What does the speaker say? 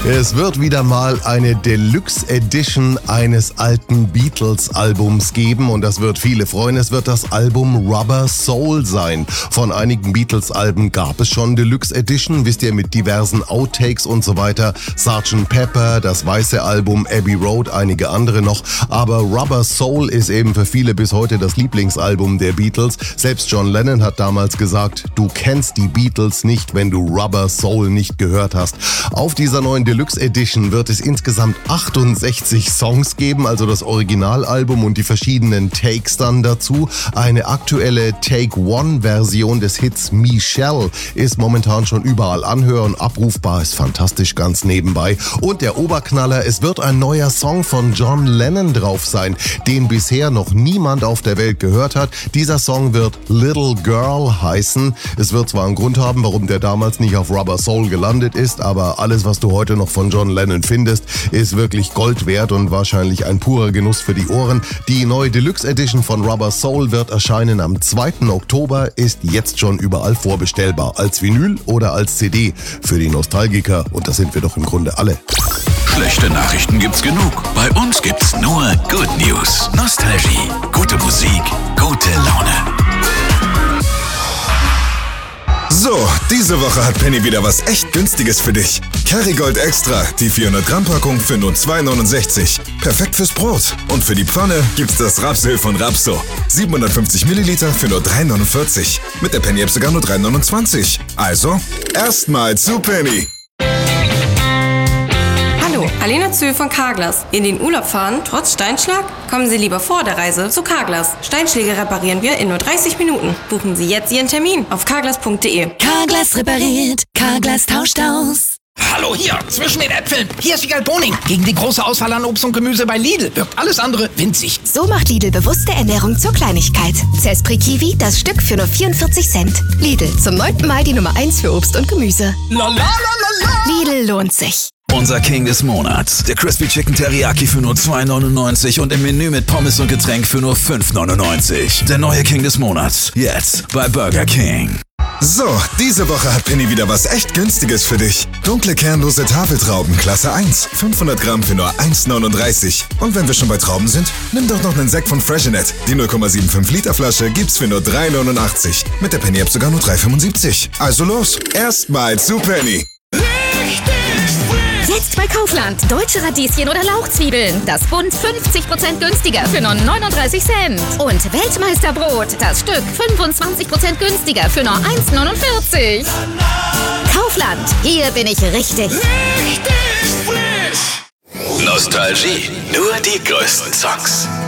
Es wird wieder mal eine Deluxe Edition eines alten Beatles-Albums geben und das wird viele freuen. Es wird das Album Rubber Soul sein. Von einigen Beatles-Alben gab es schon Deluxe Edition, wisst ihr, mit diversen Outtakes und so weiter. Sgt. Pepper, das weiße Album, Abbey Road, einige andere noch. Aber Rubber Soul ist eben für viele bis heute das Lieblingsalbum der Beatles. Selbst John Lennon hat damals gesagt, du kennst die Beatles nicht, wenn du Rubber Soul nicht gehört hast. Auf dieser neuen Deluxe Edition wird es insgesamt 68 Songs geben, also das Originalalbum und die verschiedenen Takes dann dazu. Eine aktuelle Take-One-Version des Hits Michelle ist momentan schon überall anhören, abrufbar, ist fantastisch ganz nebenbei. Und der Oberknaller, es wird ein neuer Song von John Lennon drauf sein, den bisher noch niemand auf der Welt gehört hat. Dieser Song wird Little Girl heißen. Es wird zwar einen Grund haben, warum der damals nicht auf Rubber Soul gelandet ist, aber alles, was du heute noch von John Lennon findest, ist wirklich Gold wert und wahrscheinlich ein purer Genuss für die Ohren. Die neue Deluxe Edition von Rubber Soul wird erscheinen am 2. Oktober, ist jetzt schon überall vorbestellbar, als Vinyl oder als CD für die Nostalgiker, und das sind wir doch im Grunde alle. Schlechte Nachrichten gibt's genug. Bei uns gibt's nur Good News. Nostalgie, gute Musik, gute Laune. So, diese Woche hat Penny wieder was echt Günstiges für dich. Kerrygold Extra, die 400 Gramm Packung für nur 2,69. Perfekt fürs Brot. Und für die Pfanne gibt's das Rapsöl von Rapso. 750 Milliliter für nur 3,49. Mit der Penny-App sogar nur 3,29. Also, erstmal zu Penny. Hallo, Alena Zöhl von Carglass. In den Urlaub fahren, trotz Steinschlag? Kommen Sie lieber vor der Reise zu Carglass. Steinschläge reparieren wir in nur 30 Minuten. Buchen Sie jetzt Ihren Termin auf carglass.de. Carglass repariert, Carglass tauscht aus. Hallo hier, zwischen den Äpfeln. Hier ist Wiegald Boning. Gegen die große Auswahl an Obst und Gemüse bei Lidl wirkt alles andere winzig. So macht Lidl bewusste Ernährung zur Kleinigkeit. Zespri Kiwi, das Stück für nur 44 Cent. Lidl, zum 9. Mal die Nummer 1 für Obst und Gemüse. La la la la la. Lidl lohnt sich. Unser King des Monats. Der Crispy Chicken Teriyaki für nur 2,99 und im Menü mit Pommes und Getränk für nur 5,99. Der neue King des Monats. Jetzt bei Burger King. So, diese Woche hat Penny wieder was echt Günstiges für dich. Dunkle kernlose Tafeltrauben, Klasse 1. 500 Gramm für nur 1,39. Und wenn wir schon bei Trauben sind, nimm doch noch einen Sekt von Freshenet. Die 0,75 Liter Flasche gibt's für nur 3,89. Mit der Penny-App sogar nur 3,75. Also los, erstmal zu Penny. Jetzt bei Kaufland. Deutsche Radieschen oder Lauchzwiebeln. Das Bund 50% günstiger für nur 39 Cent. Und Weltmeisterbrot. Das Stück 25% günstiger für nur 1,49. Kaufland. Hier bin ich richtig. Nostalgie. Nur die größten Songs.